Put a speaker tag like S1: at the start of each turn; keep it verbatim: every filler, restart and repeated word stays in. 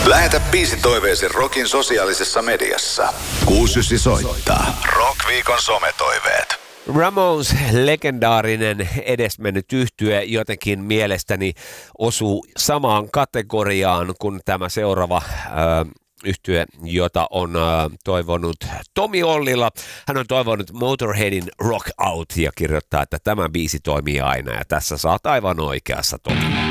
S1: Lähetä biisitoiveesi Rockin sosiaalisessa mediassa. kuusi yhdeksän soittaa. Rock-viikon sometoiveet.
S2: Ramones, legendaarinen edesmennyt yhtye, jotenkin mielestäni osuu samaan kategoriaan kuin tämä seuraava äh, yhtye, jota on äh, toivonut Tomi Ollila. Hän on toivonut Motorheadin Rock Out ja kirjoittaa, että tämä biisi toimii aina ja tässä saat aivan oikeassa, Tomi.